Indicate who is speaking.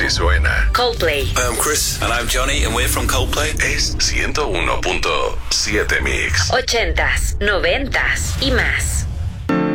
Speaker 1: Así suena.
Speaker 2: Coldplay.
Speaker 3: Hi, I'm Chris. And I'm Johnny, and we're from Coldplay.
Speaker 1: Es 101.7 Mix.
Speaker 2: 80s, 90s y más.